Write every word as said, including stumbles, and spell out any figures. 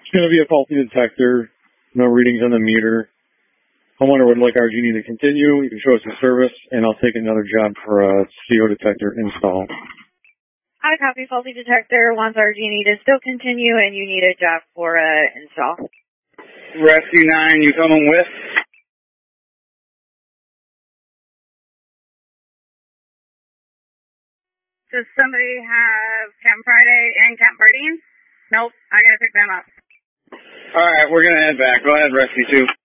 It's going to be a faulty detector. No readings on the meter. Homeowner would like our genie to continue. You can show us the service, and I'll take another job for a C O detector install. Hi, copy faulty detector. Wants our genie to still continue, and you need a job for uh, install. Rescue nine, you coming with? Does somebody have Camp Friday and Camp Birding? Nope, I gotta pick them up. Alright, we're gonna head back. Go ahead, Rescue two.